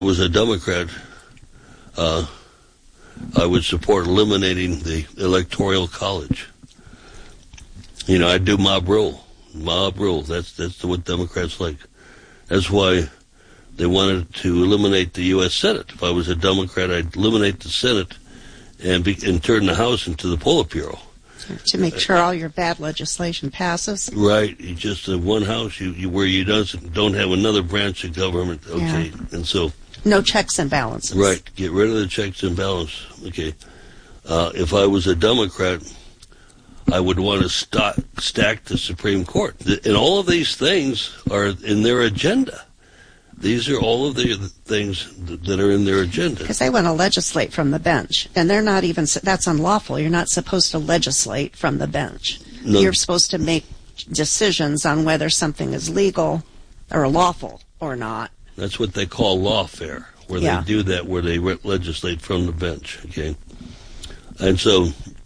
was a Democrat, I would support eliminating the Electoral College. I'd do mob rule. Mob rule. That's what Democrats like. That's why they wanted to eliminate the U.S. Senate. If I was a Democrat, I'd eliminate the Senate and turn the House into the Politburo. To make sure all your bad legislation passes. Right. You just have one house where you don't have another branch of government. Okay. Yeah. And so. No checks and balances. Right. Get rid of the checks and balance. Okay. If I was a Democrat, I would want to stack the Supreme Court. And all of these things are in their agenda. These are all of the things that are in their agenda. Because they want to legislate from the bench. And they're not even, that's unlawful. You're not supposed to legislate from the bench. No. You're supposed to make decisions on whether something is legal or lawful or not. That's what they call lawfare, where they do that, where they legislate from the bench. Okay. And so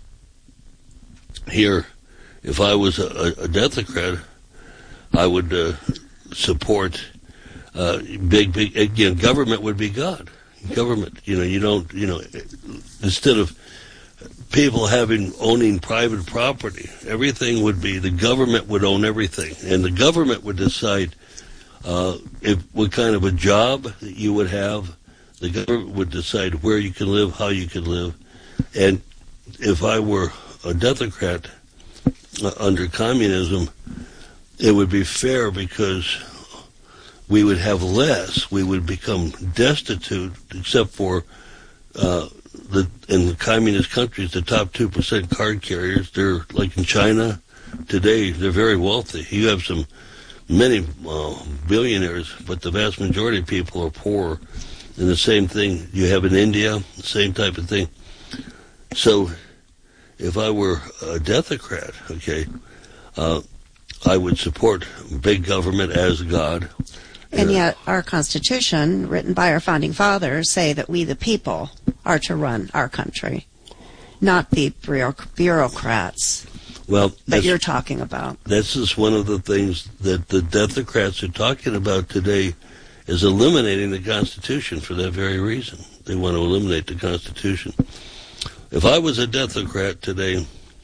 here, if I was a Democrat, I would support big, again, government would be God. Government, instead of people owning private property, everything would be, the government would own everything. And the government would decide what kind of a job that you would have. The government would decide where you can live, how you can live. And if I were a Democrat under communism, it would be fair because we would have less. We would become destitute, except for in the communist countries, the top 2% card carriers. They're like in China today. They're very wealthy. You have many billionaires, but the vast majority of people are poor. And the same thing you have in India, the same type of thing. So if I were a Democrat, okay, I would support big government as God. And yet our Constitution, written by our Founding Fathers, say that we the people are to run our country, not the bureaucrats that you're talking about. This is one of the things that the Democrats are talking about today, is eliminating the Constitution for that very reason. They want to eliminate the Constitution. If I was a Democrat today,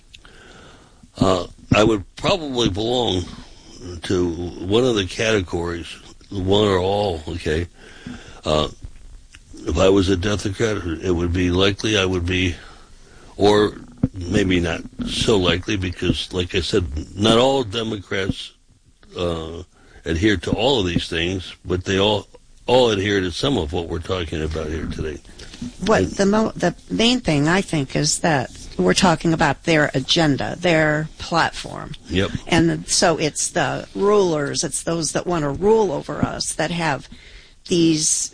I would probably belong to one of the categories, one or all, okay? If I was a Democrat, it would be likely I would be, or maybe not so likely, because, like I said, not all Democrats adhere to all of these things, but they all adhere to some of what we're talking about here today. The main thing, I think, is that we're talking about their agenda, their platform. Yep. And so it's the rulers, it's those that want to rule over us that have these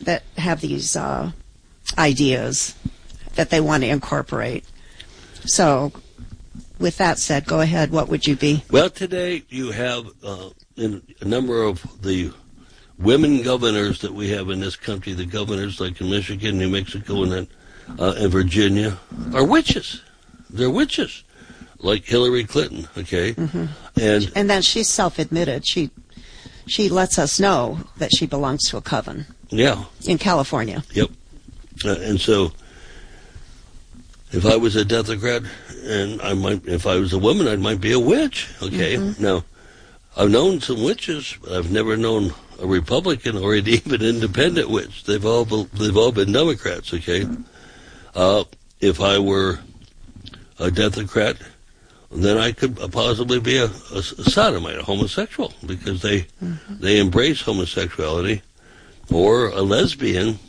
ideas that they want to incorporate. So, with that said, go ahead. What would you be? Well, today you have in a number of the women governors that we have in this country, the governors like in Michigan, New Mexico, and Virginia, are witches. They're witches, like Hillary Clinton, okay? Mm-hmm. And then she's self-admitted. She lets us know that she belongs to a coven. Yeah. In California. Yep. And so, if I was a Democrat, and if I was a woman, I might be a witch, okay? Mm-hmm. Now, I've known some witches, but I've never known a Republican or even independent witch. They've all been Democrats, okay? If I were a Democrat, then I could possibly be a sodomite, a homosexual, because they embrace homosexuality, or a lesbian.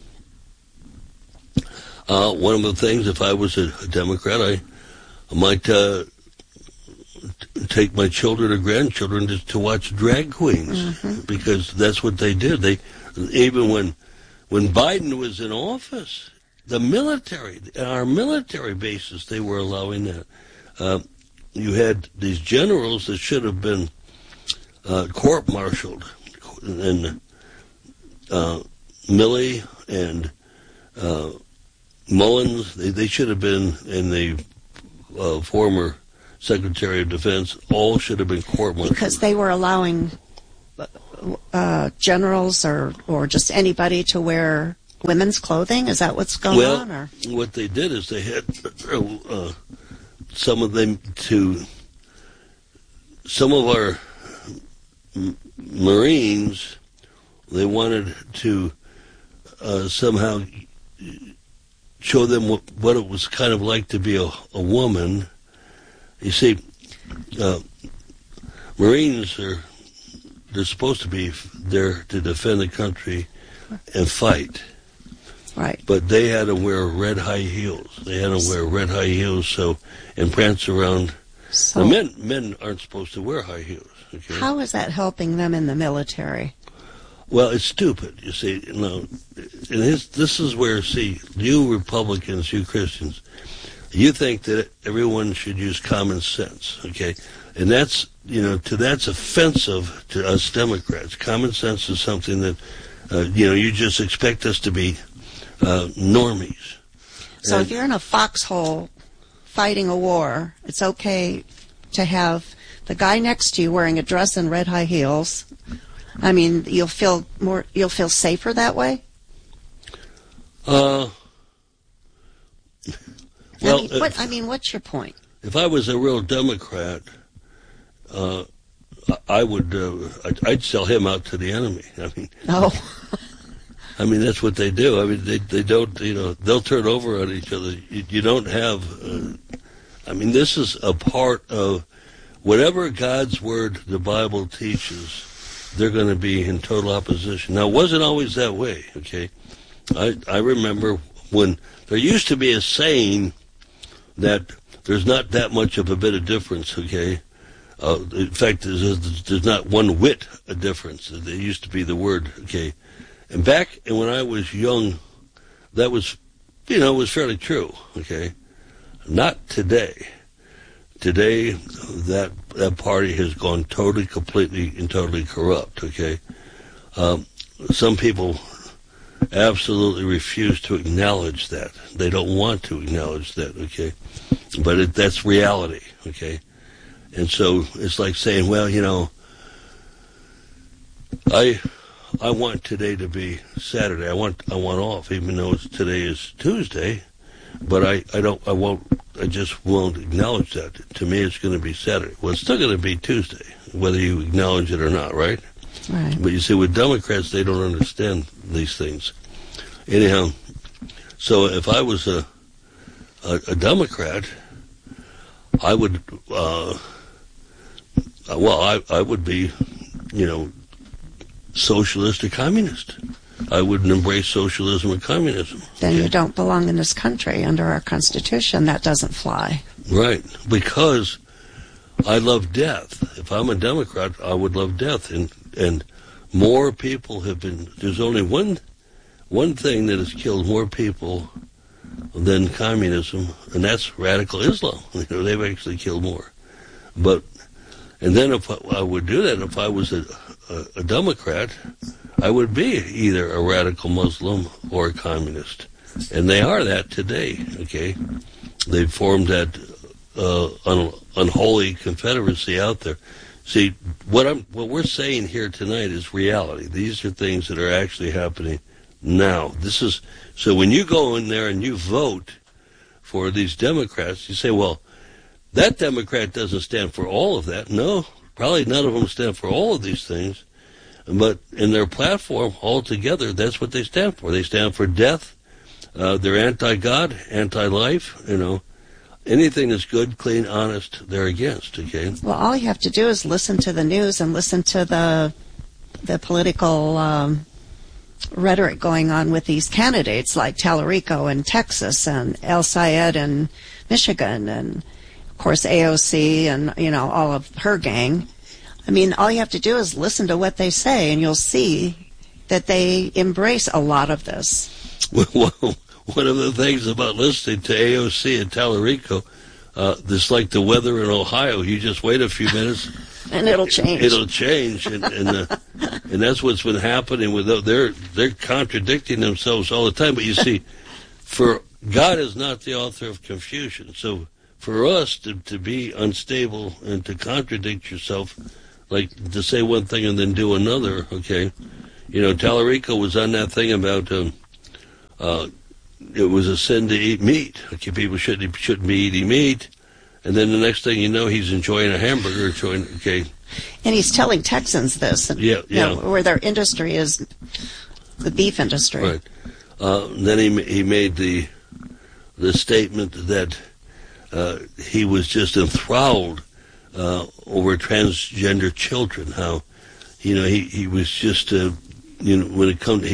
One of the things, if I was a Democrat, I might take my children or grandchildren to watch drag queens, because that's what they did. Even when Biden was in office, the military, our military bases, they were allowing that. You had these generals that should have been court-martialed, and Milley and Mullins, they should have been, in the former Secretary of Defense, all should have been court-martialed. Because they were allowing generals or just anybody to wear women's clothing? Is that what's going on? Or? What they did is they had some of them to some of our Marines. They wanted to somehow show them what it was kind of like to be a woman. You see, Marines they're supposed to be there to defend the country and fight. Right. But they had to wear red high heels. And prance around. So now men aren't supposed to wear high heels. Okay? How is that helping them in the military? Well, it's stupid, you see. And this is where, you Republicans, you Christians, you think that everyone should use common sense, okay? And that's, that's offensive to us Democrats. Common sense is something that, you just expect us to be normies. So if you're in a foxhole fighting a war, it's okay to have the guy next to you wearing a dress and red high heels. I mean, you'll feel safer that way? What's your point? If I was a real Democrat, I'd sell him out to the enemy. I mean, that's what they do. I mean, they don't, they'll turn over on each other. You don't have, this is a part of whatever God's Word, the Bible teaches, they're going to be in total opposition. Now, it wasn't always that way, okay? I remember when there used to be a saying that there's not that much of a bit of difference, okay? In fact, there's not one whit a difference. There used to be the word, okay? And back when I was young, that was, was fairly true, okay? Not today. Today, that party has gone completely and totally corrupt, okay? Some people absolutely refuse to acknowledge that. They don't want to acknowledge that, okay? But that's reality, okay? And so it's like saying, well, I want today to be Saturday. I want off, even though today is Tuesday. But I just won't acknowledge that. To me, it's going to be Saturday. Well, it's still going to be Tuesday, whether you acknowledge it or not, right? Right. But you see, with Democrats, they don't understand these things. Anyhow, so if I was a Democrat, I would, I would be, socialist or communist. I wouldn't embrace socialism or communism. Then you don't belong in this country. Under our Constitution, that doesn't fly. Right, because I love death. If I'm a Democrat, I would love death. And more people have been... There's only one thing that has killed more people than communism, and that's radical Islam. They've actually killed more. And then if I would do that, if I was a Democrat, I would be either a radical Muslim or a communist. And they are that today, okay? They've formed that unholy confederacy out there. See, what we're saying here tonight is reality. These are things that are actually happening now. So when you go in there and you vote for these Democrats, you say, well, that Democrat doesn't stand for all of that. No, probably none of them stand for all of these things. But in their platform, altogether, that's what they stand for. They stand for death. They're anti-God, anti-life, Anything that's good, clean, honest, they're against, okay? Well, all you have to do is listen to the news and listen to the political rhetoric going on with these candidates like Tallarico in Texas and El Sayed in Michigan and, of course, AOC and, all of her gang. I mean, all you have to do is listen to what they say, and you'll see that they embrace a lot of this. Well, one of the things about listening to AOC and Tallarico, this like the weather in Ohio. You just wait a few minutes, and it'll change. It'll change, and that's what's been happening with them. They're contradicting themselves all the time. But you see, for God is not the author of confusion. So for us to be unstable and to contradict yourself, like to say one thing and then do another, okay? Tallarico was on that thing about it was a sin to eat meat. Okay, people shouldn't be eating meat. And then the next thing you know, he's enjoying a hamburger. Okay. And he's telling Texans this. And, yeah. You know, where their industry is the beef industry. Right. Then he made the statement that he was just enthralled over transgender children. How, he was just, when it comes,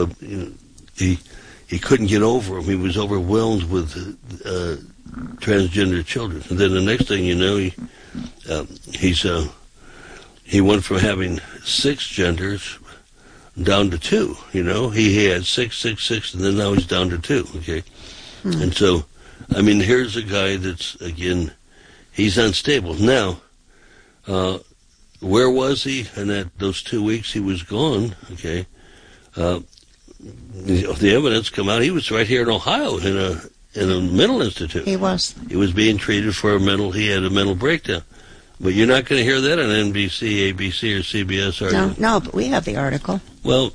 he couldn't get over them. He was overwhelmed with transgender children. And then the next thing you know, he went from having 6 genders down to 2. He had 6, and then now he's down to 2. Okay, and so, here's a guy that's, again, he's unstable now. Where was he? And those 2 weeks he was gone. Okay, the evidence come out. He was right here in Ohio in a mental institute. He was being treated for he had a mental breakdown. But you're not going to hear that on NBC, ABC, or CBS, are you? No, but we have the article. Well,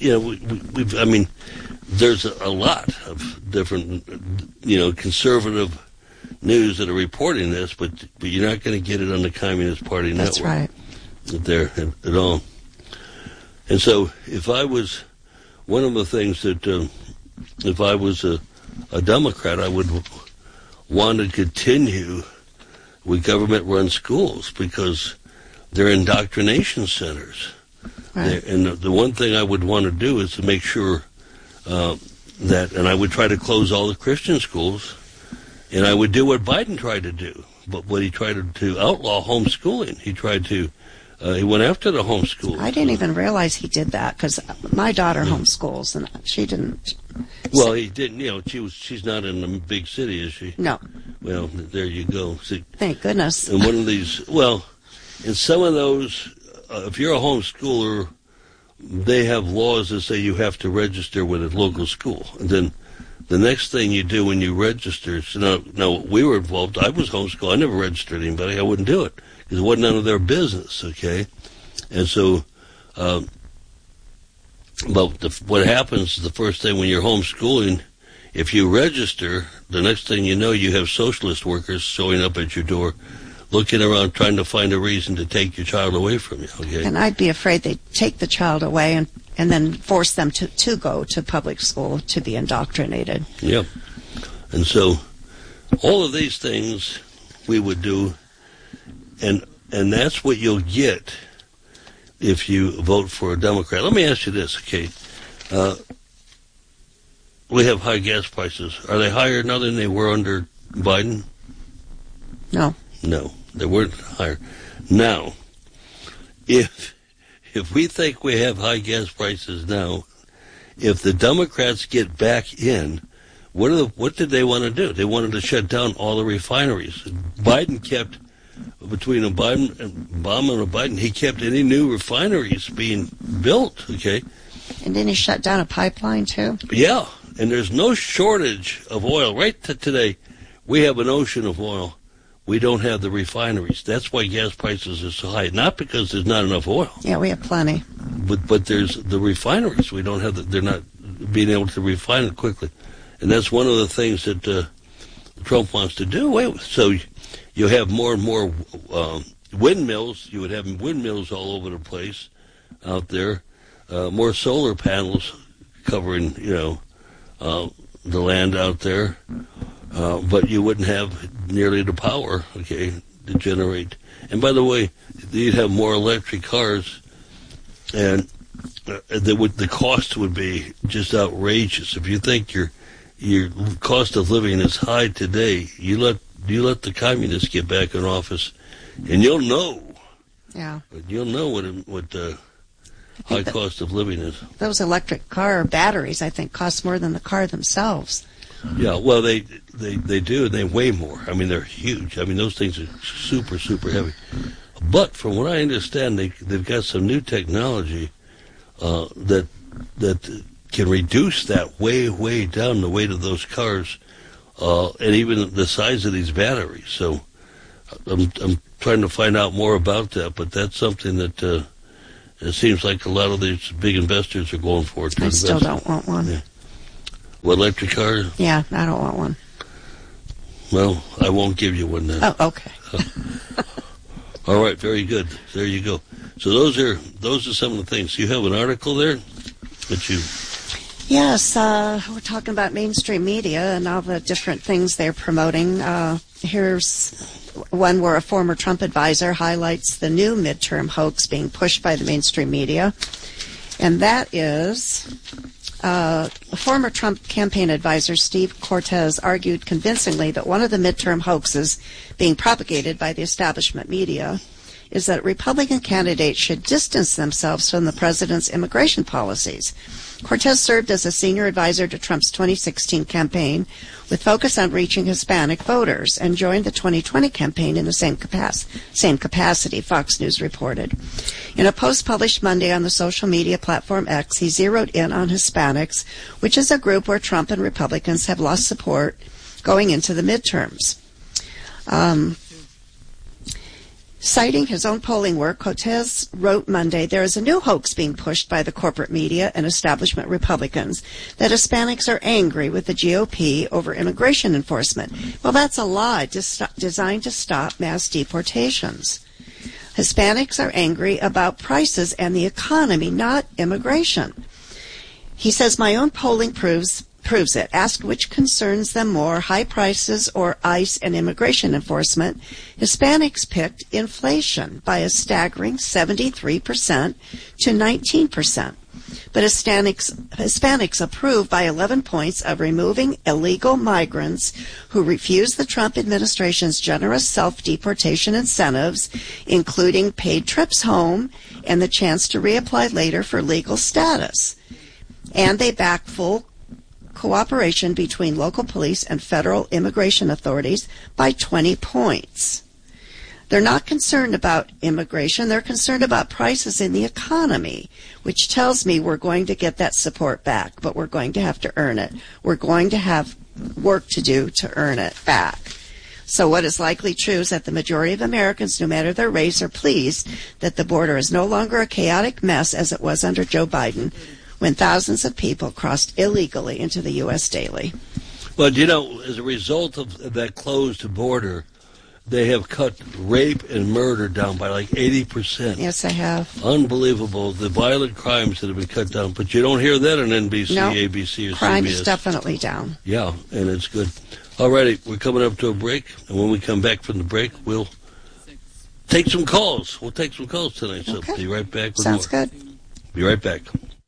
there's a lot of different, conservative news that are reporting this, but you're not going to get it on the Communist Party network. That's right. There at all. And so, if I was one of the things that, if I was a Democrat, I would want to continue with government-run schools because they're indoctrination centers. Right. And the one thing I would want to do is to make sure and I would try to close all the Christian schools, and I would do what Biden tried to do. But what he tried to outlaw homeschooling. He tried to, he went after the homeschooling. I didn't even realize he did that because my daughter homeschools and she didn't. Well, he didn't, she's not in a big city, is she? No. Well, there you go. See, thank goodness. And one of these, in some of those, if you're a homeschooler, they have laws that say you have to register with a local school. And then the next thing you do when you register, now we were involved. I was homeschooled. I never registered anybody. I wouldn't do it because it wasn't none of their business, okay? And so, what happens the first thing when you're homeschooling, if you register, the next thing you know, you have socialist workers showing up at your door, looking around trying to find a reason to take your child away from you, okay? And I'd be afraid they'd take the child away and then force them to go to public school to be indoctrinated. Yep. And so all of these things we would do, and that's what you'll get if you vote for a Democrat. Let me ask you this, okay? We have high gas prices. Are they higher now than they were under Biden? No. No, they weren't higher. Now, if we think we have high gas prices now, if the Democrats get back in, what did they want to do? They wanted to shut down all the refineries. Biden kept, between Obama and Biden, he kept any new refineries being built, okay? And then he shut down a pipeline, too? Yeah, and there's no shortage of oil. Right today, we have an ocean of oil. We don't have the refineries. That's why gas prices are so high. Not because there's not enough oil. Yeah, we have plenty. But there's the refineries. We don't have they're not being able to refine it quickly. And that's one of the things that Trump wants to do away with. So you have more and more windmills. You would have windmills all over the place out there. More solar panels covering, the land out there. But you wouldn't have nearly the power, okay, to generate. And by the way, you'd have more electric cars, and the cost would be just outrageous. If you think your cost of living is high today, you let the communists get back in office, and you'll know. Yeah. You'll know what the high cost of living is. Those electric car batteries, I think, cost more than the car themselves. Yeah, well, they do, and they weigh more. I mean, they're huge. I mean, those things are super, super heavy. But from what I understand, they've got some new technology that can reduce that way down, the weight of those cars, and even the size of these batteries. So I'm trying to find out more about that, but that's something that it seems like a lot of these big investors are going for. I still don't want one. Yeah. What, electric car? Yeah, I don't want one. Well, I won't give you one then. Oh, okay. All right, very good. There you go. So those are some of the things. You have an article there that you... Yes, we're talking about mainstream media and all the different things they're promoting. Here's one where a former Trump advisor highlights the new midterm hoax being pushed by the mainstream media. And that is former Trump campaign advisor Steve Cortes argued convincingly that one of the midterm hoaxes being propagated by the establishment media is that Republican candidates should distance themselves from the president's immigration policies. Cortes served as a senior advisor to Trump's 2016 campaign with focus on reaching Hispanic voters and joined the 2020 campaign in the same capacity, Fox News reported. In a post published Monday on the social media platform X, he zeroed in on Hispanics, which is a group where Trump and Republicans have lost support going into the midterms. Citing his own polling work, Cortes wrote Monday, there is a new hoax being pushed by the corporate media and establishment Republicans that Hispanics are angry with the GOP over immigration enforcement. Well, that's a lie designed to stop mass deportations. Hispanics are angry about prices and the economy, not immigration. He says, my own polling proves it. Asked which concerns them more, high prices or ICE and immigration enforcement, Hispanics picked inflation by a staggering 73% to 19%. But Hispanics approved by 11 points of removing illegal migrants who refused the Trump administration's generous self-deportation incentives, including paid trips home and the chance to reapply later for legal status. And they back full cooperation between local police and federal immigration authorities by 20 points. They're not concerned about immigration. They're concerned about prices in the economy, which tells me we're going to get that support back, but we're going to have to earn it. We're going to have work to do to earn it back. So what is likely true is that the majority of Americans, no matter their race, are pleased that the border is no longer a chaotic mess as it was under Joe Biden, when thousands of people crossed illegally into the U.S. daily. But, you know, as a result of that closed border, they have cut rape and murder down by like 80%. Yes, they have. Unbelievable. The violent crimes that have been cut down. But you don't hear that on NBC, nope. ABC, or Crime CBS. is definitely down. Yeah, and it's good. All righty, we're coming up to a break. And when we come back from the break, we'll take some calls. We'll take some calls tonight. So be right back with Sounds more. good. Be right back.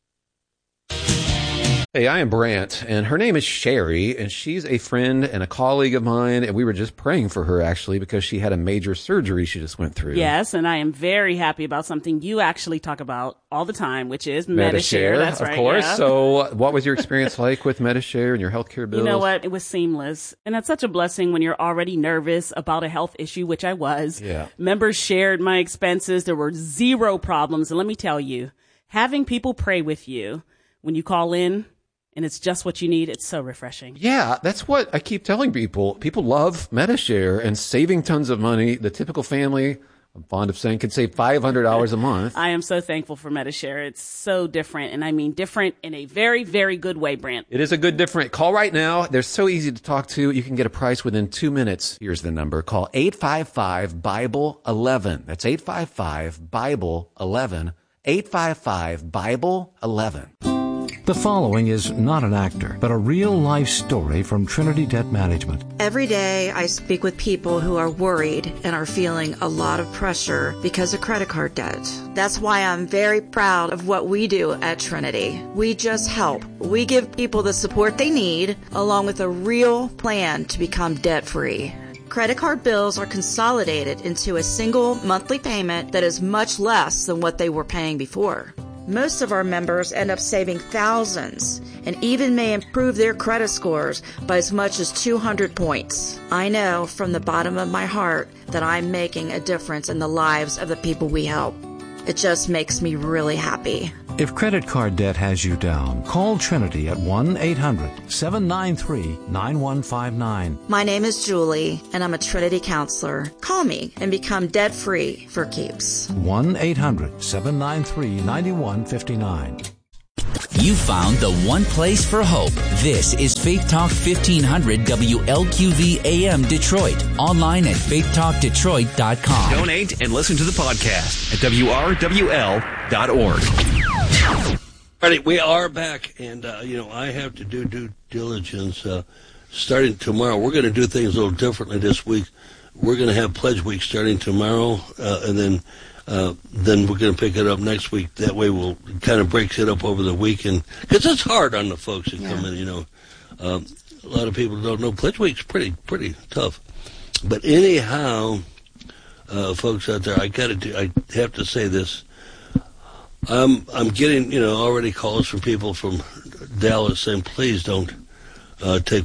Hey, I am Brant, and her name is Sherry, and she's a friend and a colleague of mine, and we were just praying for her, actually, because she had a major surgery she just went through. Yes, and I am very happy about something you actually talk about all the time, which is Medi-Share. That's right. Of course. Yeah. So what was your experience like with Medi-Share and your healthcare bills? You know what? It was seamless. And that's such a blessing when you're already nervous about a health issue, which I was. Yeah. Members shared my expenses. There were zero problems. And let me tell you, having people pray with you when you call in, and it's just what you need, it's so refreshing. Yeah, that's what I keep telling people. People love Medi-Share and saving tons of money. The typical family, I'm fond of saying, can save $500 a month. I am so thankful for Medi-Share. It's so different, and I mean different in a very, very good way, Brant. It is a good different. Call right now. They're so easy to talk to. You can get a price within 2 minutes. Here's the number. Call 855-BIBLE-11. That's 855-BIBLE-11. 855-BIBLE-11. The following is not an actor, but a real-life story from Trinity Debt Management. Every day I speak with people who are worried and are feeling a lot of pressure because of credit card debt. That's why I'm very proud of what we do at Trinity. We just help. We give people the support they need, along with a real plan to become debt-free. Credit card bills are consolidated into a single monthly payment that is much less than what they were paying before. Most of our members end up saving thousands and even may improve their credit scores by as much as 200 points. I know from the bottom of my heart that I'm making a difference in the lives of the people we help. It just makes me really happy. If credit card debt has you down, call Trinity at 1-800-793-9159. My name is Julie, and I'm a Trinity counselor. Call me and become debt-free for keeps. 1-800-793-9159. You found the one place for hope. This is Faith Talk 1500 WLQV AM Detroit. Online at faithtalkdetroit.com. Donate and listen to the podcast at WRWL.org. All right, we are back, and, I have to do due diligence. Starting tomorrow, we're going to do things a little differently this week. We're going to have Pledge Week starting tomorrow, and then we're going to pick it up next week. That way we'll kind of break it up over the weekend, because it's hard on the folks that come in, a lot of people don't know. Pledge Week's pretty tough. But anyhow, folks out there, I have to say this. I'm getting, already calls from people from Dallas saying, please don't take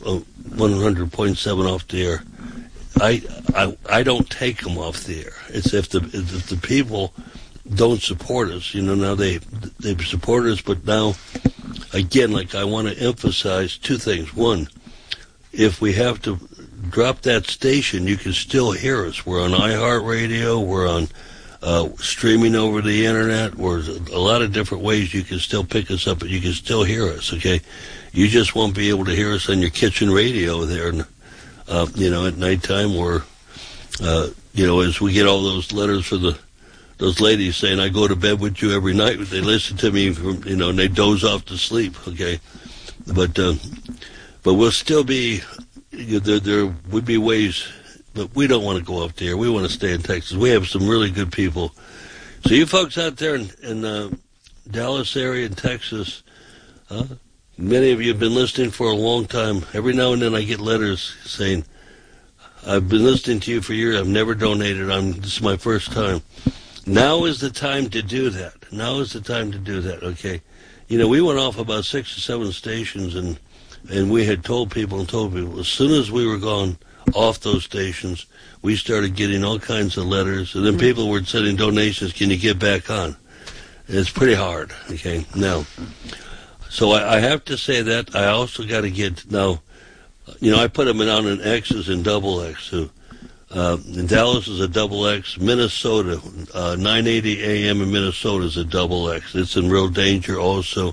100.7 off the air. I don't take them off the air. It's if the people don't support us, now they support us, but now, again, I want to emphasize two things. One, if we have to drop that station, you can still hear us. We're on iHeartRadio. We're on streaming over the internet. There's a lot of different ways you can still pick us up, but you can still hear us, okay? You just won't be able to hear us on your kitchen radio there, at nighttime, or, as we get all those letters for those ladies saying, I go to bed with you every night. They listen to me, and they doze off to sleep, okay? But we'll still be, there would be ways. But we don't want to go up there. We want to stay in Texas. We have some really good people. So you folks out there in Dallas area in Texas, many of you have been listening for a long time. Every now and then I get letters saying, I've been listening to you for years. I've never donated. This is my first time. Now is the time to do that. Okay? We went off about 6 or 7 stations, and we had told people, as soon as we were gone off those stations, we started getting all kinds of letters, and then people were sending donations. Can you get back on? It's pretty hard, okay? Now, so I have to say that. I also got to get, now, I put them on an X's and double X. So, in Dallas is a double X. Minnesota, 980 AM in Minnesota is a double X. It's in real danger also.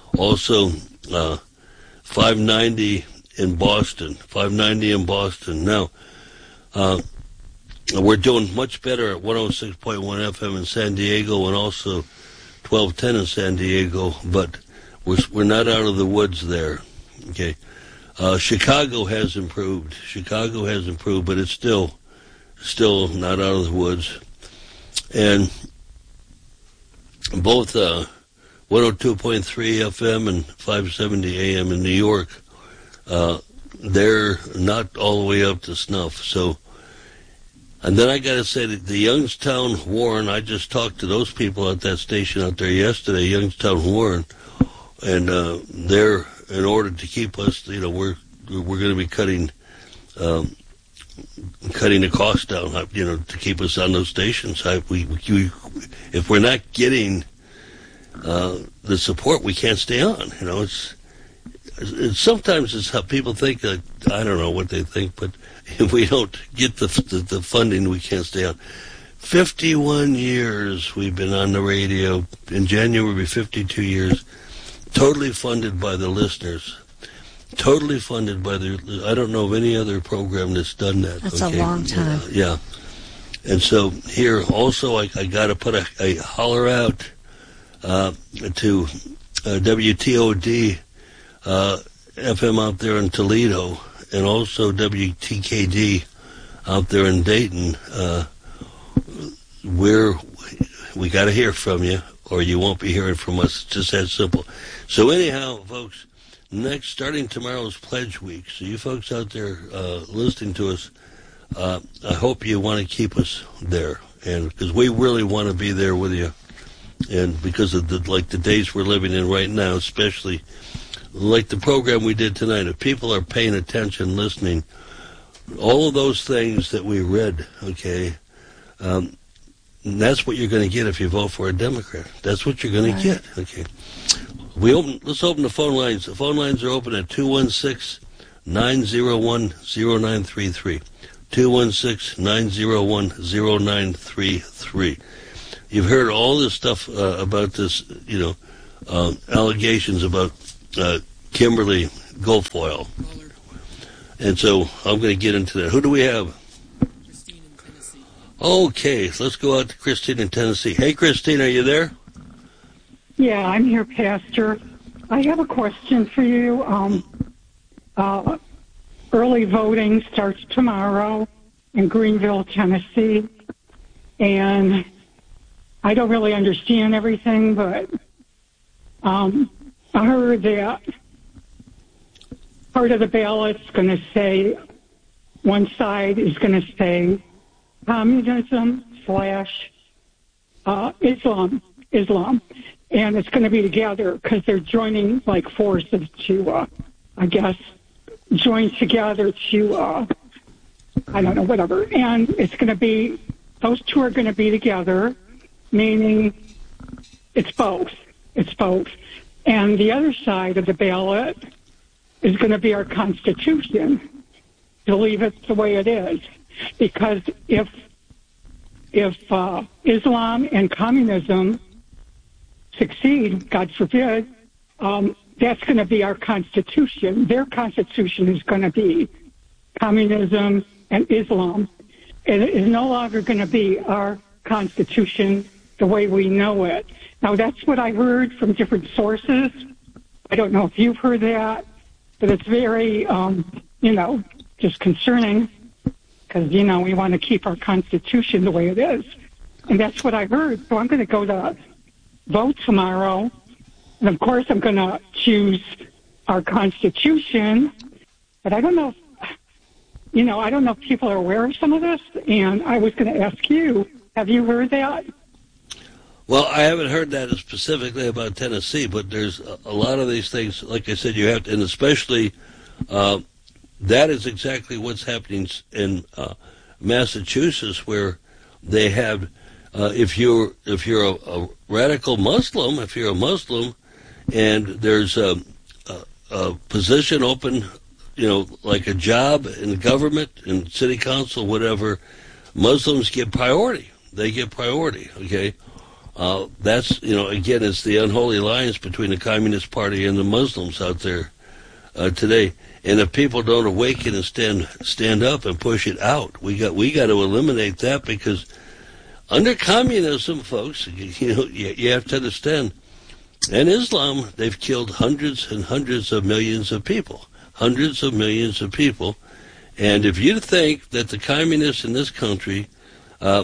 590 in Boston. Now, we're doing much better at 106.1 FM in San Diego, and also 1210 in San Diego, but we're not out of the woods there. Okay. Chicago has improved, but it's still not out of the woods. And both 102.3 FM and 570 AM in New York, they're not all the way up to snuff. So, and then I got to say that the Youngstown Warren, I just talked to those people at that station out there yesterday, Youngstown Warren, and they're, in order to keep us, we're going to be cutting the cost down, to keep us on those stations. If we're not getting the support, we can't stay on. Sometimes it's how people think. I don't know what they think, but if we don't get the funding, we can't stay on. 51 years we've been on the radio. In January, will be 52 years. Totally funded by the listeners. Totally funded by I don't know of any other program that's done that. That's a long time. Yeah. And so here also I got to put a holler out to WTOD FM out there in Toledo, and also WTKD out there in Dayton. We got to hear from you, or you won't be hearing from us. It's just that simple. So anyhow, folks, starting tomorrow's Pledge Week. So you folks out there listening to us, I hope you want to keep us there, and because we really want to be there with you, and because of the days we're living in right now, especially like the program we did tonight. If people are paying attention, listening, all of those things that we read, okay, that's what you're going to get if you vote for a Democrat. That's what you're going to get, okay. Let's open the phone lines. The phone lines are open at 216-901-0933. 216-901-0933. You've heard all this stuff about this, allegations about Kimberly Guilfoyle. And so I'm going to get into that. Who do we have? Christine in Tennessee. Okay, let's go out to Christine in Tennessee. Hey, Christine, are you there? Yeah, I'm here, Pastor. I have a question for you. Early voting starts tomorrow in Greenville, Tennessee. And I don't really understand everything, but I heard that part of the ballot's going to say, one side is going to say communism / Islam, and it's going to be together because they're joining like forces to, I guess, join together to, I don't know, whatever. And it's going to be, those two are going to be together, meaning it's both. It's both. And the other side of the ballot is going to be our Constitution, to leave it the way it is. Because if Islam and communism succeed, God forbid, that's going to be our Constitution. Their Constitution is going to be communism and Islam. And it is no longer going to be our Constitution the way we know it. Now, that's what I heard from different sources. I don't know if you've heard that, but it's very, just concerning because, we want to keep our Constitution the way it is. And that's what I heard. So I'm going to go to vote tomorrow. And, of course, I'm going to choose our Constitution. But I don't know I don't know if people are aware of some of this. And I was going to ask you, have you heard that? Well, I haven't heard that specifically about Tennessee, but there's a lot of these things, like I said, you have to, and especially that is exactly what's happening in Massachusetts, where they have, if you're a radical Muslim, if you're a Muslim, and there's a position open, like a job in government, in city council, whatever, Muslims get priority. They get priority, okay? That's, again, it's the unholy alliance between the Communist Party and the Muslims out there today. And if people don't awaken and stand up and push it out, we got to eliminate that, because under communism, folks, you have to understand, and Islam, they've killed hundreds and hundreds of millions of people. Hundreds of millions of people. And if you think that the communists in this country are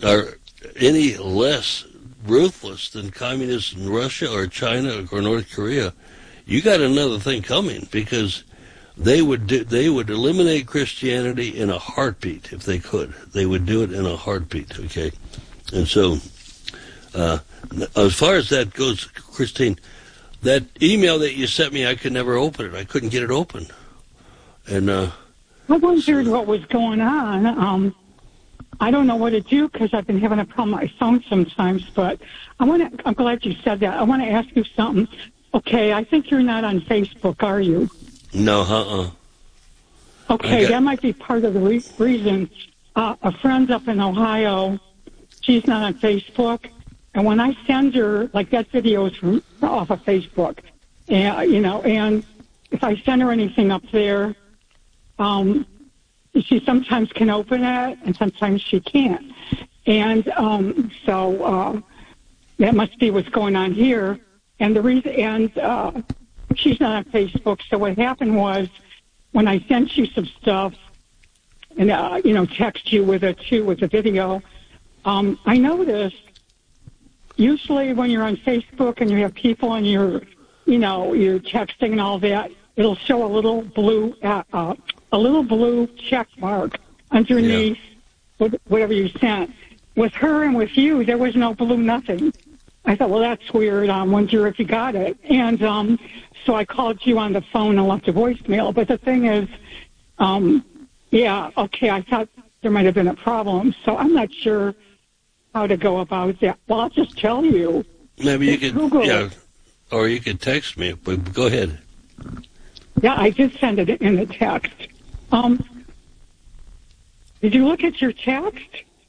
any less ruthless than communists in Russia or China or North Korea, you got another thing coming, because they would eliminate Christianity in a heartbeat if they could. They would do it in a heartbeat, okay? And so, as far as that goes, Christine, that email that you sent me, I could never open it. I couldn't get it open. And I wondered what was going on. I don't know what to do because I've been having a problem with my phone sometimes, but I'm glad you said that. I want to ask you something. Okay, I think you're not on Facebook, are you? No, Okay, that might be part of the reason. A friend up in Ohio, she's not on Facebook, and when I send her, like that video is off of Facebook, and, and if I send her anything up there, she sometimes can open it, and sometimes she can't. And so that must be what's going on here. And the reason, and she's not on Facebook. So what happened was, when I sent you some stuff, and text you with it too with the video, I noticed usually when you're on Facebook and you have people and you're texting and all that, it'll show a little blue check mark underneath whatever you sent. With her and with you, there was no blue nothing. I thought, well, that's weird. I wonder if you got it. And so I called you on the phone and left a voicemail. But the thing is, I thought there might have been a problem. So I'm not sure how to go about that. Well, I'll just tell you. Maybe you could, Google, or you could text me. But go ahead. Yeah, I did send it in the text. Did you look at your text?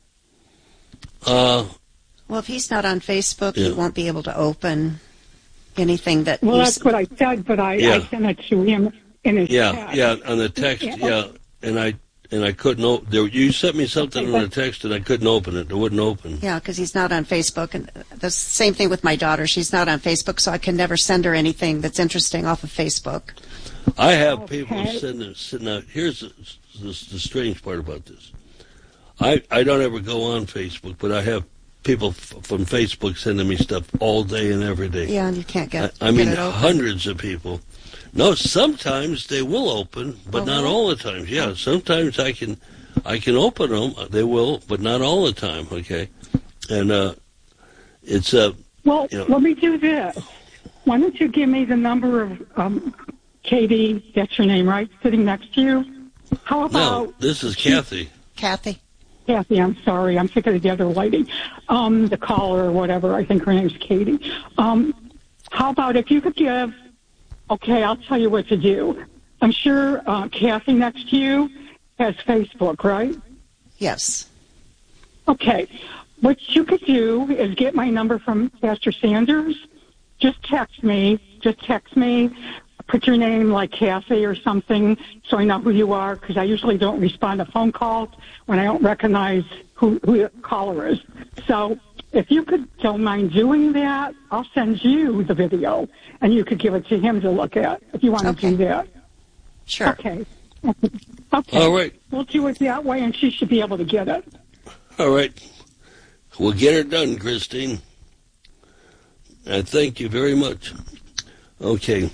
Well, if he's not on Facebook, he won't be able to open anything that. Well, that's what I said, but I sent it to him in his text. Yeah, on the text, and I couldn't you sent me something on the text and I couldn't open it. It wouldn't open. Yeah, because he's not on Facebook. And the same thing with my daughter. She's not on Facebook, so I can never send her anything that's interesting off of Facebook. I have people sitting out. Here's the strange part about this. I don't ever go on Facebook, but I have people from Facebook sending me stuff all day and every day. Yeah, and you can't get I mean, it open. Hundreds of people. No, sometimes they will open, but not all the time. Yeah, sometimes I can open them. They will, but not all the time. Okay, and it's let me do this. Why don't you give me the number of Katie? That's your name, right? Sitting next to you. How about? No, this is Kathy. Kathy, I'm sorry. I'm thinking of the other lady, the caller or whatever. I think her name's Katie. How about if you could give? Okay, I'll tell you what to do. I'm sure Kathy next to you has Facebook, right? Yes. Okay. What you could do is get my number from Pastor Sanders. Just text me. Put your name like Kathy or something so I know who you are, because I usually don't respond to phone calls when I don't recognize who the caller is. So if you don't mind doing that, I'll send you the video, and you could give it to him to look at if you want to do that. Sure. Okay. All right. We'll do it that way, and she should be able to get it. All right. We'll get her done, Christine. I thank you very much. Okay.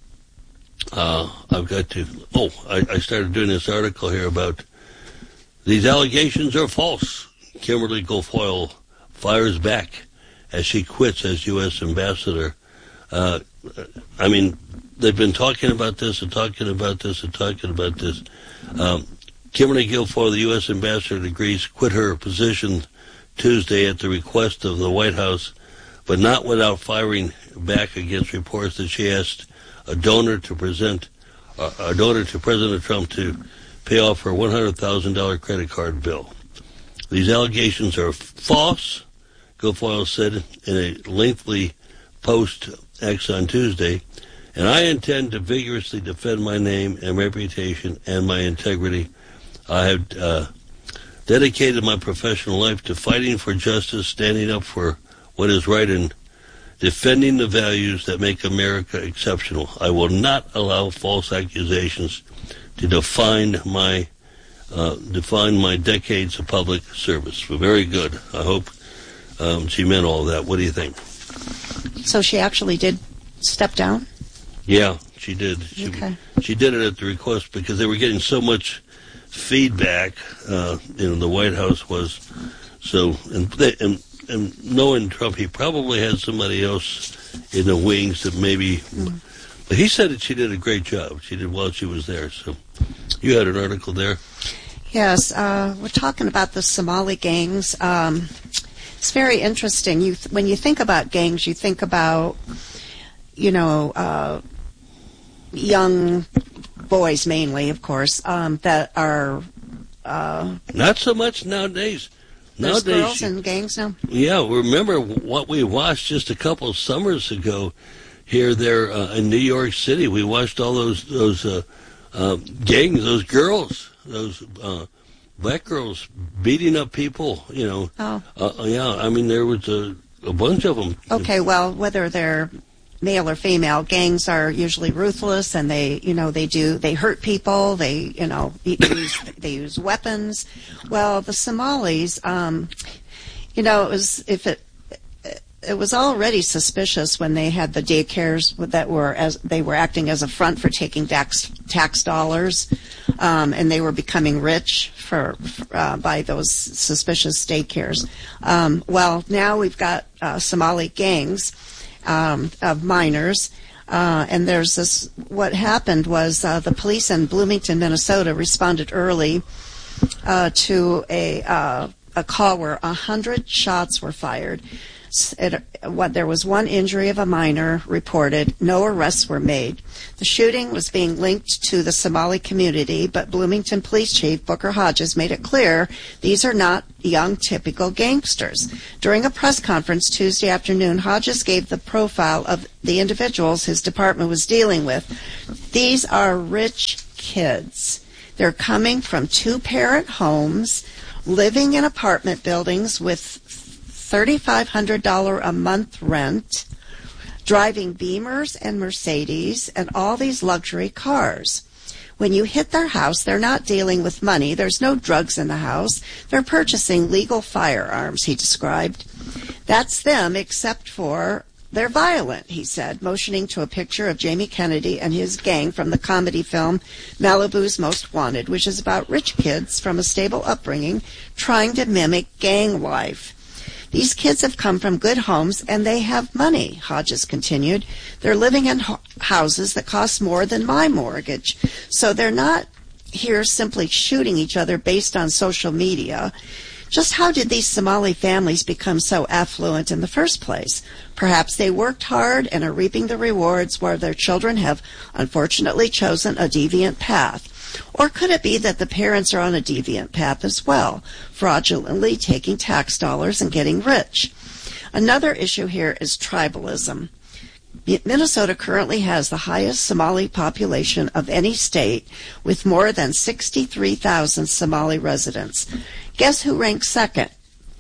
I've got to... I started doing this article here about these allegations are false. Kimberly Guilfoyle fires back as she quits as U.S. ambassador. I mean, they've been talking about this and talking about this and talking about this. Kimberly Guilfoyle, the U.S. ambassador to Greece, quit her position Tuesday at the request of the White House, but not without firing back against reports that she asked a donor to President Trump to pay off her $100,000 credit card bill. These allegations are false, Guilfoyle said in a lengthy post X on Tuesday, and I intend to vigorously defend my name and reputation and my integrity. I have dedicated my professional life to fighting for justice, standing up for what is right, and defending the values that make America exceptional. I will not allow false accusations to define my decades of public service. Very good. I hope she meant all that. What do you think? So she actually did step down? Yeah, she did. Okay. She did it at the request because they were getting so much feedback. The White House was so, and knowing Trump, he probably had somebody else in the wings that maybe. But he said that she did a great job. She did while she was there. So you had an article there. Yes, we're talking about the Somali gangs. It's very interesting. When you think about gangs, you think about, young boys mainly, of course, that are... not so much nowadays. There's girls in gangs now? Yeah, remember what we watched just a couple of summers ago here, there in New York City. We watched all those gangs, those girls, those black girls beating up people, yeah, I mean, there was a bunch of them. Okay, well, whether they're male or female, gangs are usually ruthless, and they hurt people. They use weapons. Well, the Somalis, it was already suspicious when they had the daycares they were acting as a front for taking tax dollars, and they were becoming rich by those suspicious daycares. Well, now we've got Somali gangs of minors, and there's this. What happened was the police in Bloomington, Minnesota, responded early to a call where 100 shots were fired. There was one injury of a minor reported. No arrests were made. The shooting was being linked to the Somali community, but Bloomington Police Chief Booker Hodges made it clear these are not young, typical gangsters. During a press conference Tuesday afternoon, Hodges gave the profile of the individuals his department was dealing with. These are rich kids. They're coming from two-parent homes, living in apartment buildings with $3,500 a month rent, driving Beamers and Mercedes and all these luxury cars. When you hit their house, they're not dealing with money. There's no drugs in the house. They're purchasing legal firearms, he described. That's them, except for they're violent, he said, motioning to a picture of Jamie Kennedy and his gang from the comedy film Malibu's Most Wanted, which is about rich kids from a stable upbringing trying to mimic gang life. These kids have come from good homes, and they have money, Hodges continued. They're living in houses that cost more than my mortgage. So they're not here simply shooting each other based on social media. Just how did these Somali families become so affluent in the first place? Perhaps they worked hard and are reaping the rewards while their children have unfortunately chosen a deviant path. Or could it be that the parents are on a deviant path as well, fraudulently taking tax dollars and getting rich? Another issue here is tribalism. Minnesota currently has the highest Somali population of any state, with more than 63,000 Somali residents. Guess who ranks second?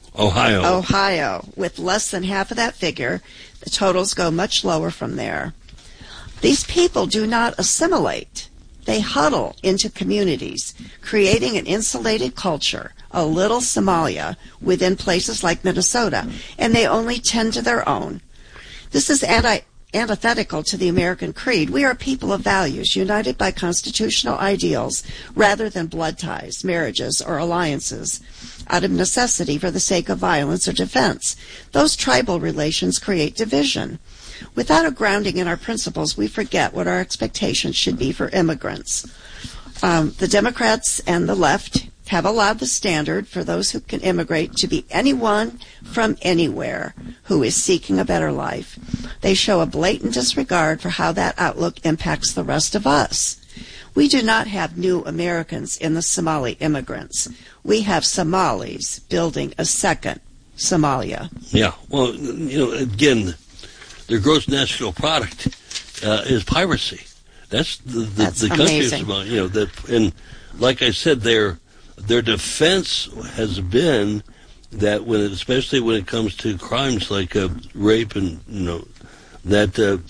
Ohio, with less than half of that figure. The totals go much lower from there. These people do not assimilate. They huddle into communities, creating an insulated culture, a little Somalia, within places like Minnesota, and they only tend to their own. This is antithetical to the American creed. We are people of values, united by constitutional ideals, rather than blood ties, marriages, or alliances, out of necessity for the sake of violence or defense. Those tribal relations create division. Without a grounding in our principles, we forget what our expectations should be for immigrants. The Democrats and the left have allowed the standard for those who can immigrate to be anyone from anywhere who is seeking a better life. They show a blatant disregard for how that outlook impacts the rest of us. We do not have new Americans in the Somali immigrants. We have Somalis building a second Somalia. Yeah, well, again, their gross national product is piracy. That's the country's Somalia. And like I said, their defense has been that especially when it comes to crimes like rape and that's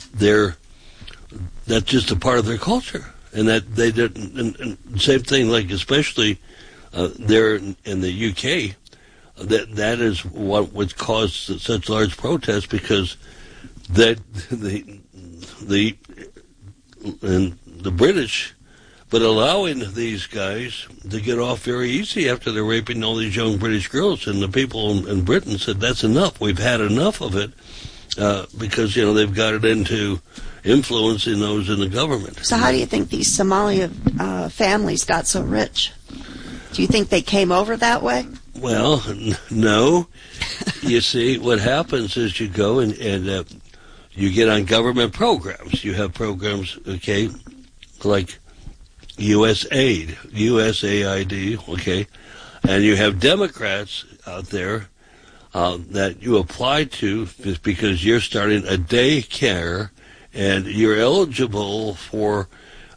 just a part of their culture, and that they did. And same thing, like especially there in the UK, that is what caused such large protests, because that the British, but allowing these guys to get off very easy after they're raping all these young British girls, and the people in Britain said that's enough. We've had enough of it, because they've got it into influencing those in the government. So how do you think these Somali families got so rich? Do you think they came over that way? Well, no. You see, what happens is you go and you get on government programs. You have programs, okay, like USAID, okay, and you have Democrats out there that you apply to just because you're starting a daycare and you're eligible for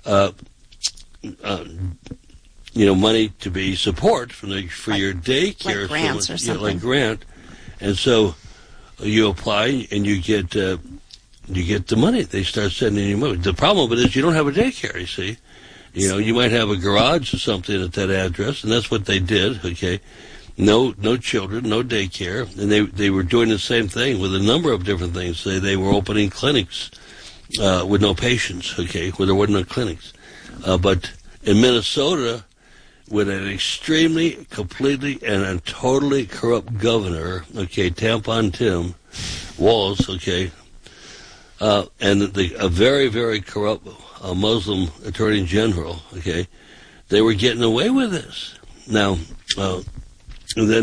money to be support for your daycare, like grants or something, like grant, and so you apply and you get the money. They start sending you money. The problem with it is you don't have a daycare. You see, you might have a garage or something at that address, and that's what they did. Okay, no children, no daycare, and they were doing the same thing with a number of different things. They were opening clinics with no patients. Okay, where there weren't no clinics, but in Minnesota, with an extremely, completely, and totally corrupt governor, okay, Tampon Tim Walz, okay, and a very, very corrupt Muslim attorney general, okay, they were getting away with this. Now, then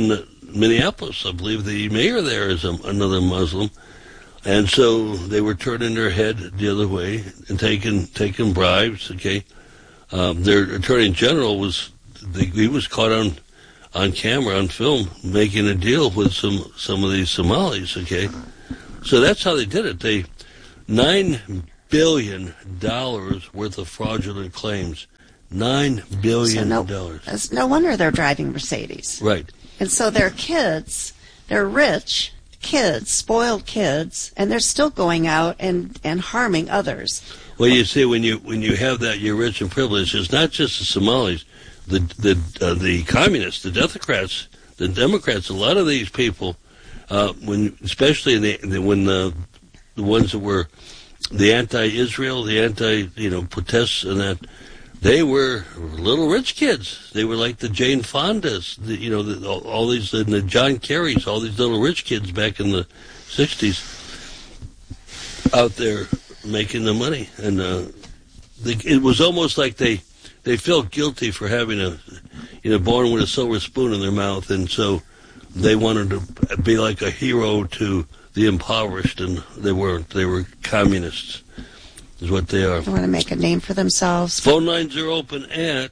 Minneapolis. I believe the mayor there is another Muslim. And so they were turning their head the other way and taking bribes, okay? Their attorney general he was caught on camera, on film, making a deal with some of these Somalis, okay? So that's how they did it. $9 billion worth of fraudulent claims. $9 billion. It's no wonder they're driving Mercedes. Right. And so their kids, they're rich kids, spoiled kids, and they're still going out and harming others. Well, you see, when you have that, you're rich and privileged. It's not just the Somalis, the communists, the Democrats, a lot of these people, especially when the ones that were the anti-Israel, the protests and that, they were little rich kids. They were like the Jane Fondas, all these, and the John Kerrys, all these little rich kids back in the 60s out there making the money. And it was almost like they felt guilty for having born with a silver spoon in their mouth, and so they wanted to be like a hero to the impoverished, and they weren't. They were communists, is what they are. They want to make a name for themselves. Phone lines are open at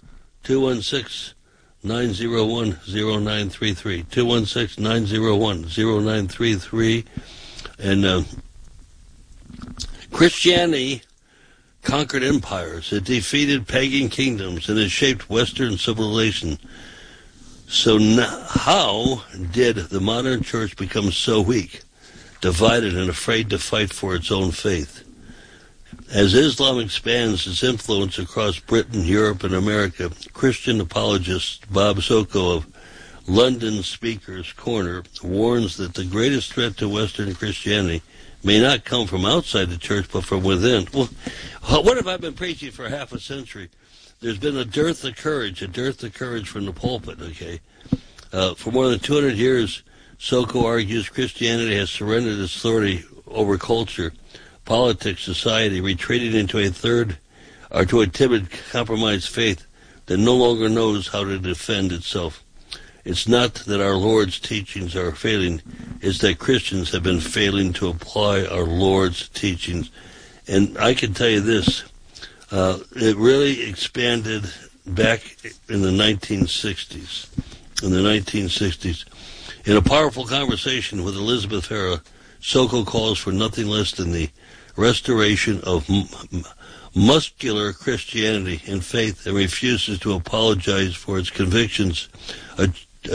216-901-0933. 216-901-0933. And Christianity conquered empires. It defeated pagan kingdoms, and it shaped Western civilization. So how did the modern church become so weak, divided, and afraid to fight for its own faith? As Islam expands its influence across Britain, Europe, and America, Christian apologist Bob Soko of London Speaker's Corner warns that the greatest threat to Western Christianity may not come from outside the church, but from within. Well, what have I been preaching for half a century? There's been a dearth of courage from the pulpit, okay? For more than 200 years, Soko argues Christianity has surrendered its authority over culture, politics, society, retreating into a timid, compromised faith that no longer knows how to defend itself. It's not that our Lord's teachings are failing, it's that Christians have been failing to apply our Lord's teachings. And I can tell you this, it really expanded back in the 1960s. In a powerful conversation with Elizabeth Farah, Soko calls for nothing less than the restoration of muscular Christianity and faith, and refuses to apologize for its convictions. A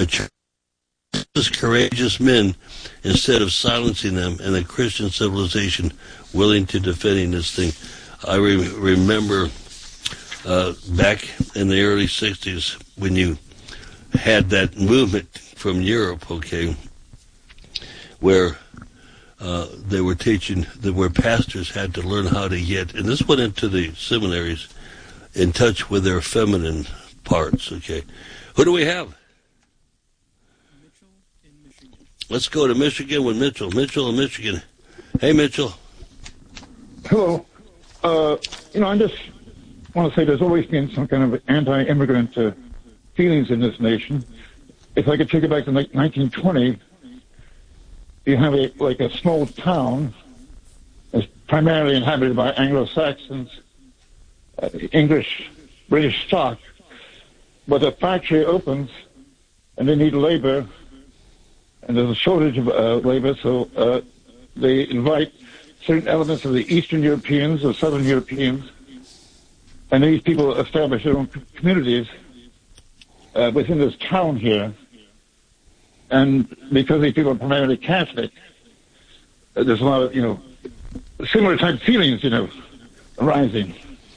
courageous men instead of silencing them, and a Christian civilization willing to defend this thing. I remember back in the early 60s when you had that movement from Europe, okay, where they were teaching, where pastors had to learn how to get, and this went into the seminaries, in touch with their feminine parts, okay. Who do we have? Mitchell in Michigan. Let's go to Michigan with Mitchell. Mitchell in Michigan. Hey, Mitchell. Hello. I just want to say there's always been some kind of anti-immigrant feelings in this nation. If I could take it back to 1920, you have a small town that's primarily inhabited by Anglo-Saxons, English, British stock, but a factory opens and they need labor, and there's a shortage of labor, so they invite certain elements of the Eastern Europeans or Southern Europeans, and these people establish their own communities within this town here. And because these people are primarily Catholic, there's a lot of, similar type feelings, arising.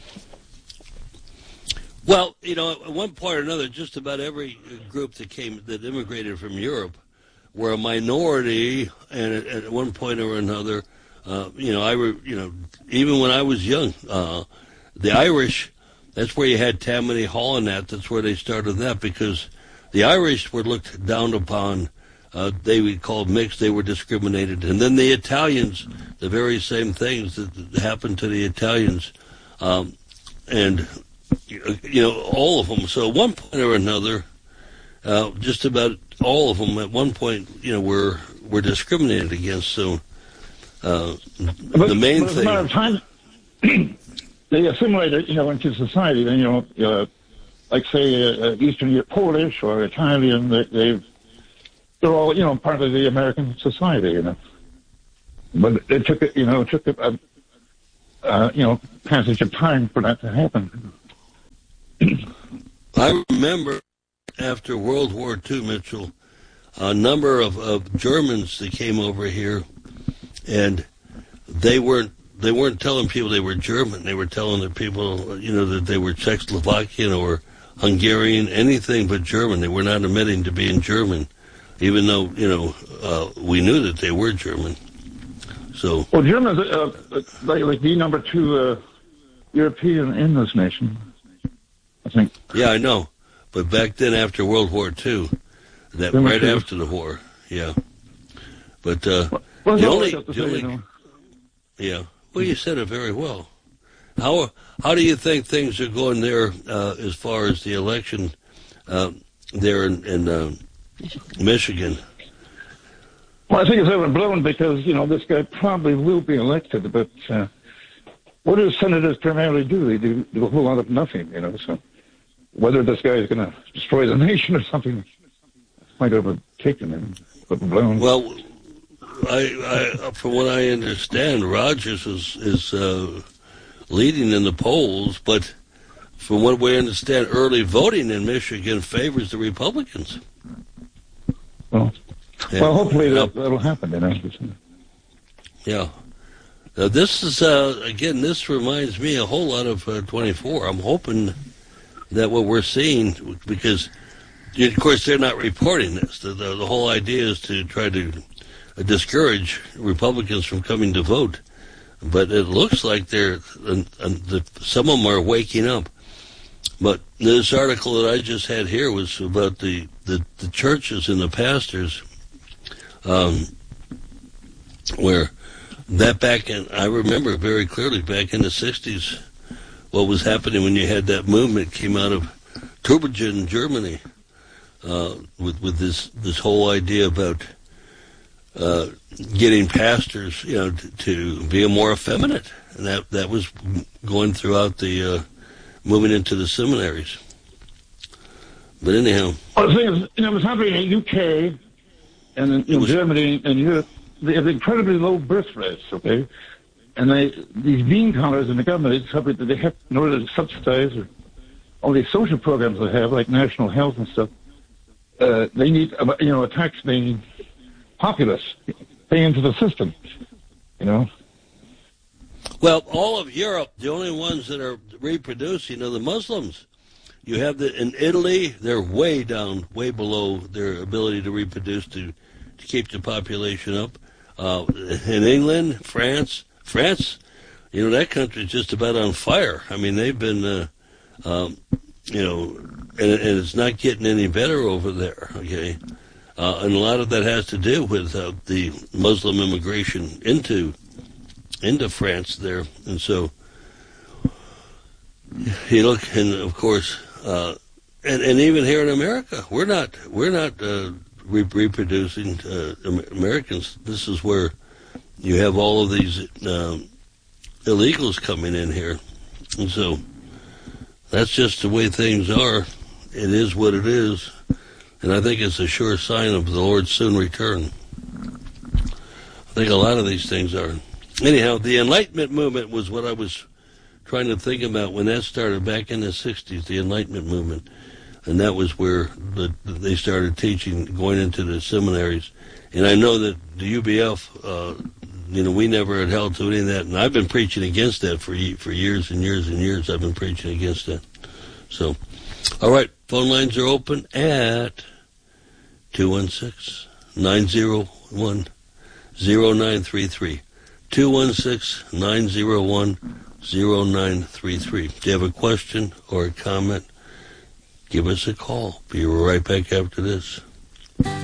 Well, at one point or another, just about every group that immigrated from Europe were a minority, and at one point or another, even when I was young, the Irish, that's where you had Tammany Hall and that's where they started that, because the Irish were looked down upon. They were called mixed. They were discriminated. And then the Italians, the very same things that happened to the Italians. And, all of them. So at one point or another, just about all of them at one point, were discriminated against. So the main thing. As a matter of time, they assimilated, into society. Then, like say Eastern Polish or Italian, they're all, part of the American society, But it took a passage of time for that to happen. I remember after World War II, Mitchell, a number of Germans that came over here, and they weren't telling people they were German. They were telling the people, that they were Czechoslovakian or Hungarian, anything but German. They were not admitting to being German, even though, we knew that they were German. So, well, Germans like the number 2 European in this nation, I think. Yeah, I know. But back then, after World War II, right after the war, yeah. But well, yeah. Well, you said it very well. How do you think things are going there as far as the election there in Michigan? Well, I think it's overblown because, this guy probably will be elected, but what do senators primarily do? They do a whole lot of nothing, so whether this guy is going to destroy the nation or something might overtake him and overblown. Well, I from what I understand, Rogers is leading in the polls, but from what we understand, early voting in Michigan favors the Republicans. Well, hopefully that'll happen. Yeah. Now this is again. This reminds me a whole lot of 24. I'm hoping that what we're seeing, because of course they're not reporting this. The whole idea is to try to discourage Republicans from coming to vote, but it looks like some of them are waking up. But this article that I just had here was about the churches and the pastors. Where I remember very clearly back in the 60s what was happening when you had that movement came out of Tübingen, Germany, with this whole idea about getting pastors, to be more effeminate, and that was going throughout the moving into the seminaries. But anyhow, well, the thing is, it was happening in the UK. And in Germany and Europe, they have incredibly low birth rates, okay? And these bean counters in the government, they have, in order to subsidize all these social programs they have, like national health and stuff, they need, a tax-paying populace pay into the system, Well, all of Europe, the only ones that are reproducing are the Muslims. You have in Italy, they're way down, way below their ability to reproduce to keep the population up. In England, France, that country is just about on fire. I mean, they've been, and it's not getting any better over there. Okay, and a lot of that has to do with the Muslim immigration into France there, and so you look, and of course. And even here in America, we're not reproducing Americans. This is where you have all of these illegals coming in here, and so that's just the way things are. It is what it is, and I think it's a sure sign of the Lord's soon return. I think a lot of these things are. Anyhow, the Enlightenment movement was what I was trying to think about when that started back in the 60s, the Enlightenment movement. And that was where they started teaching, going into the seminaries. And I know that the UBF, we never had held to any of that. And I've been preaching against that for years and years and years. I've been preaching against that. So, all right, phone lines are open at 216-901-0933. 216-901-0933. If you have a question or a comment, give us a call. Be right back after this.